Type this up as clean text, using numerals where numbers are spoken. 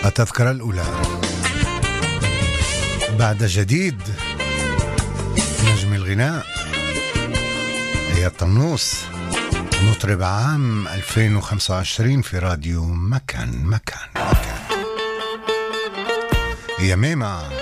التذكرة الأولى بعد جديد نجم الغناء اياد طنوس، مطرب عام 2025 في راديو مكان. يا ميمة